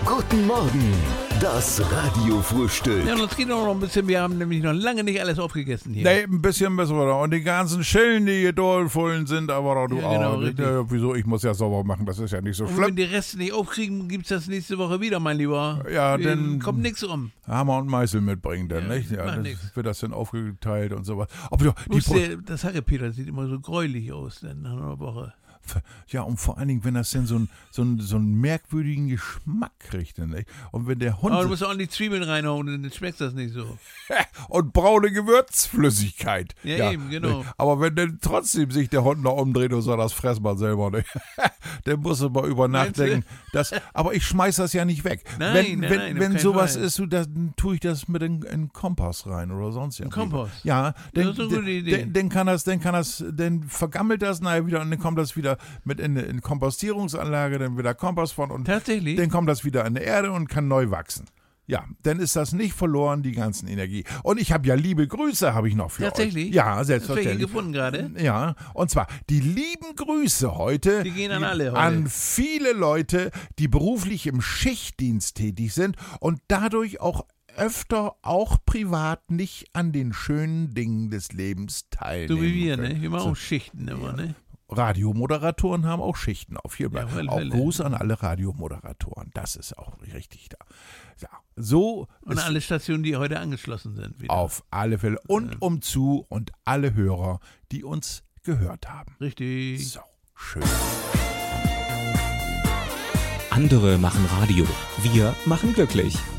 Guten Morgen, das Radiofrühstück. Ja, das geht auch noch ein bisschen. Wir haben nämlich noch lange nicht alles aufgegessen hier. Nee, ein bisschen müssen wir da. Und die ganzen Schillen, die hier dolvollen sind, aber auch du Ja, genau, auch. richtig. Wieso? Ich muss ja sauber machen, das ist ja nicht so Und wenn schlimm. die Reste nicht aufkriegen, gibt's das nächste Woche wieder, mein Lieber. Ja, dann kommt nichts rum. Hammer und Meißel mitbringen, dann, Ja, nicht? Ja, macht das nix. wird das dann aufgeteilt und sowas. Aber Das Hackepeter sieht immer so gräulich aus, dann nach einer Woche. ja, und vor allen Dingen, wenn das denn so einen merkwürdigen Geschmack kriegt, dann, nicht? Und wenn der Hund Aber du musst auch in die Zwiebeln reinhauen, dann schmeckt das nicht so. und braune Gewürzflüssigkeit. Ja, eben, genau. Nicht? Aber wenn dann trotzdem sich der Hund noch umdreht und sagt, das fress mal selber, nicht? Dann musst du mal über Meinst du? nachdenken. Aber ich schmeiß das ja nicht weg. Nein, wenn auf keinen sowas Fall. ist, dann tue ich das mit in Kompost rein oder sonst irgendwas. Kompost? Ja, Das ist eine gute Idee. dann vergammelt das nachher wieder und dann kommt das wieder mit in Kompostierungsanlage, dann wieder Kompost von und Tatsächlich? dann kommt das wieder in die Erde und kann neu wachsen. Ja, dann ist das nicht verloren, die ganzen Energie. Und ich habe ja liebe Grüße, habe ich noch für Tatsächlich? euch. Ja, Hast du welche selbstverständlich. gefunden gerade? Ja, und zwar die lieben Grüße heute. Die gehen an alle heute. An viele Leute, die beruflich im Schichtdienst tätig sind und dadurch auch öfter, auch privat, nicht an den schönen Dingen des Lebens teilnehmen. So wie wir, können. ne? Wir machen auch Schichten immer, ne? Radiomoderatoren haben auch Schichten auf hier bleiben. Ja, auf alle Auch Fälle. Gruß an alle Radiomoderatoren. Das ist auch richtig da. Ja, so Und ist alle Stationen, die heute angeschlossen sind. Wieder. auf alle Fälle und umzu und alle Hörer, die uns gehört haben. Richtig. So, schön. Andere machen Radio. Wir machen glücklich.